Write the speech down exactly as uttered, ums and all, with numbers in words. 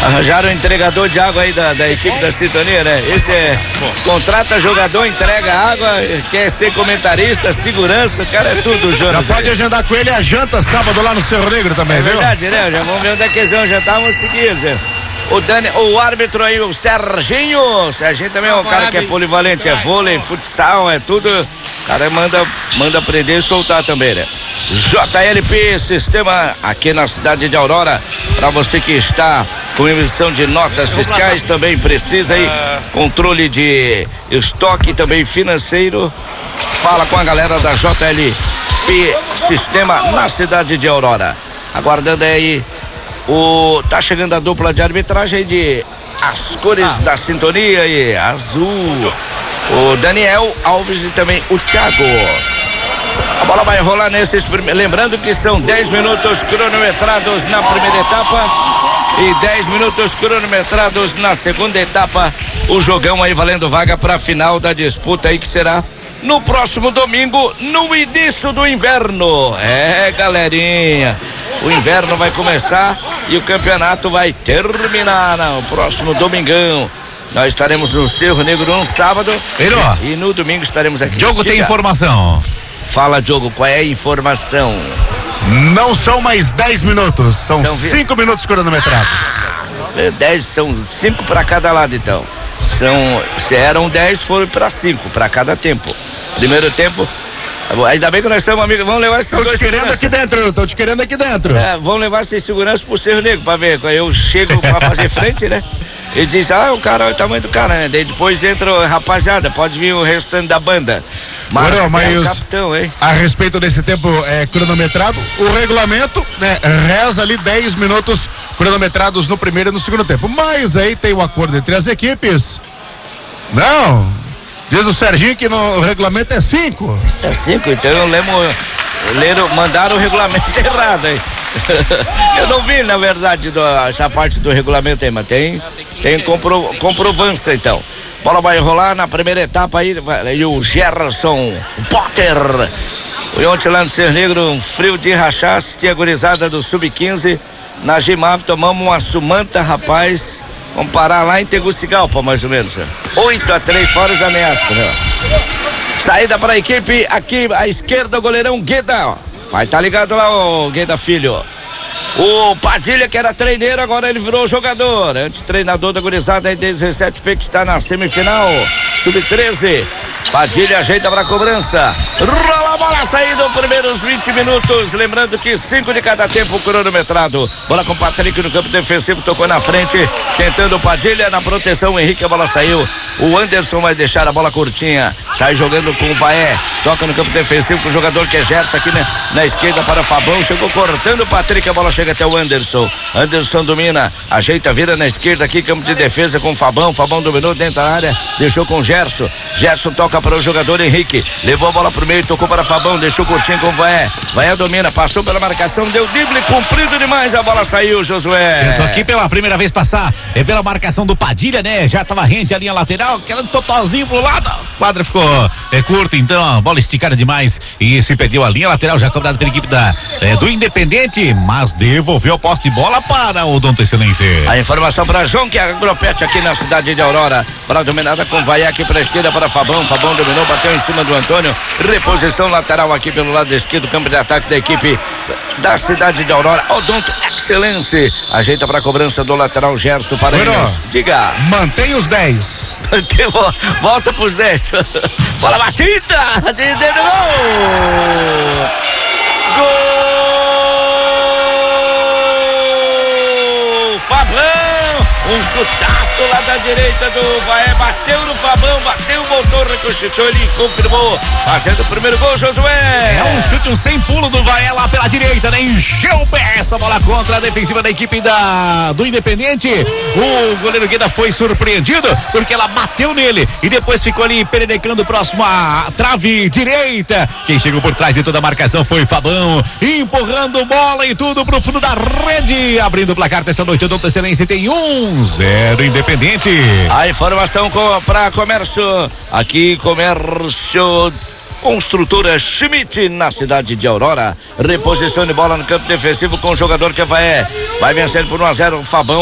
Arranjaram um entregador de água aí da, da equipe da Sintonia, né? Esse é, contrata jogador, entrega água, quer ser comentarista, segurança, o cara é tudo, Jonas. Já pode aí agendar com ele a janta sábado lá no Cerro Negro também, é viu? Verdade, né? Já vamos ver onde é que eles vão jantar, vamos seguir, Zé. O Dani, o árbitro aí, o Serginho. O Serginho também é um cara que é polivalente, é vôlei, futsal, é tudo. O cara manda, manda prender e soltar também, né? J L P Sistema aqui na cidade de Aurora, para você que está com emissão de notas fiscais, também precisa aí controle de estoque também financeiro. Fala com a galera da J L P Sistema na cidade de Aurora. Aguardando aí o tá chegando a dupla de arbitragem aí de as cores da Sintonia aí, azul. O Daniel Alves e também o Thiago. A bola vai rolar nesses primeiros. Lembrando que são dez minutos cronometrados na primeira etapa e dez minutos cronometrados na segunda etapa. O jogão aí valendo vaga para a final da disputa aí que será no próximo domingo, no início do inverno. É, galerinha, o inverno vai começar e o campeonato vai terminar no próximo domingão. Nós estaremos no Cerro Negro no sábado Pero, e no domingo estaremos aqui. Diogo tem informação. Fala, Diogo, qual é a informação? Não são mais dez minutos, são cinco minutos cronometrados. dez, são cinco para cada lado, então. São, se eram dez, foram para cinco, para cada tempo. Primeiro tempo, ainda bem que nós somos amigos, vamos levar esses dois. Estão te querendo aqui dentro, estão te querendo aqui dentro. É, vamos levar esses seguranças pro Cerro Negro pra ver. Quando eu chego pra fazer frente, né? Ele diz, ah, o cara, o tamanho do cara, né? Daí depois entra, rapaziada, pode vir o restante da banda. Mas, Bueno, mas é o capitão, hein? A respeito desse tempo é, cronometrado, o regulamento, né, reza ali dez minutos cronometrados no primeiro e no segundo tempo. Mas aí tem o acordo entre as equipes. Não, diz o Serginho que no regulamento é cinco. É cinco, então eu lembro, leram, mandaram o regulamento errado aí. Eu não vi, na verdade, do, essa parte do regulamento aí, mas tem, tem compro, comprovância, então. Bola vai rolar na primeira etapa aí, e o Gerson Potter. Foi ontem lá no Cerro Negro, um frio de rachar, assistia a gurizada do sub quinze. Na Gimaf tomamos uma sumanta, rapaz. Vamos parar lá em Tegucigalpa, mais ou menos. oito a três, fora os ameaças, né? Saída para a equipe, aqui à esquerda, o goleirão Gueda, ó. Vai tá ligado lá, o Gueda Filho. O Padilha, que era treineiro, agora ele virou jogador. Antes treinador da gurizada aí, dezessete P, que está na semifinal. sub treze. Padilha ajeita para a cobrança. Rola a bola, saindo primeiros vinte minutos. Lembrando que cinco de cada tempo cronometrado. Bola com o Patrick no campo defensivo, tocou na frente, tentando o Padilha na proteção. O Henrique, a bola saiu. O Anderson vai deixar a bola curtinha. Sai jogando com o Vaé. Toca no campo defensivo com o jogador que é Gerson aqui na, na esquerda para Fabão. Chegou cortando o Patrick, a bola chega até o Anderson. Anderson domina, ajeita, vira na esquerda aqui, campo de defesa com o Fabão. Fabão dominou dentro da área, deixou com o Gerson. Gerson toca para o jogador Henrique. Levou a bola pro meio, tocou para Fabão, deixou curtinho com o Vaé. Vaé domina, passou pela marcação, deu drible, cumprido demais, a bola saiu, Josué. Tentou aqui pela primeira vez passar é pela marcação do Padilha, né? Já tava rente a linha lateral, aquele totozinho pro lado. O quadro ficou é, curto, então a bola esticada demais e se perdeu a linha lateral, já cobrado pela equipe da, é, do Independente, mas devolveu a posse de bola para o Dom Excelência. A informação para João, que é agropete aqui na cidade de Aurora. Bola dominada com Vaé aqui para a esquerda para Fabão. Fabão dominou, bateu em cima do Antônio. Reposição lateral aqui pelo lado esquerdo, campo de ataque da equipe da cidade de Aurora. Odonto Excelência ajeita para a cobrança do lateral Gerson para bueno, eles. Diga. Mantém os dez. Volta pros dez. Bola batida. De dedo, gol. Gol. Fabão. Um chutaço lá da direita do Vaé, bateu no Fabão, bateu, voltou, ricocheteou, ele confirmou, fazendo o primeiro gol, Josué. É um chute, um sem pulo do Vaé lá pela direita, né? Encheu o pé, essa bola contra a defensiva da equipe da, do Independente. O goleiro Gueda foi surpreendido, porque ela bateu nele e depois ficou ali pererecando próximo à trave direita. Quem chegou por trás de toda a marcação foi Fabão, empurrando bola e tudo pro fundo da rede, abrindo o placar dessa noite. O Dom Excelência tem um zero Independente. A informação para comércio, aqui comércio Construtora Schmidt na cidade de Aurora. Reposição de bola no campo defensivo com o jogador que vai, vai vencendo por um a zero o Fabão.